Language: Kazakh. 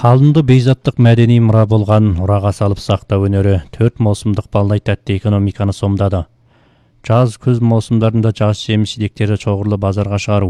Қалынды бейзаттық мәдени мұра болған ұраға салып сақтау өнері 4 маусымдық балдай тәтті экономиканы сомдады. Жаз, күз маусымдарында жас жеміс жидектерді шоғырлы базарға шығару,